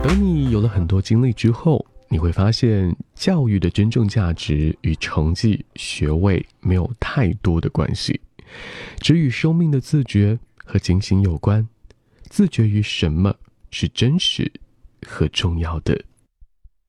等你有了很多经历之后，你会发现教育的真正价值与成绩、学位没有太多的关系，只与生命的自觉和警醒有关。自觉于什么是真实和重要的。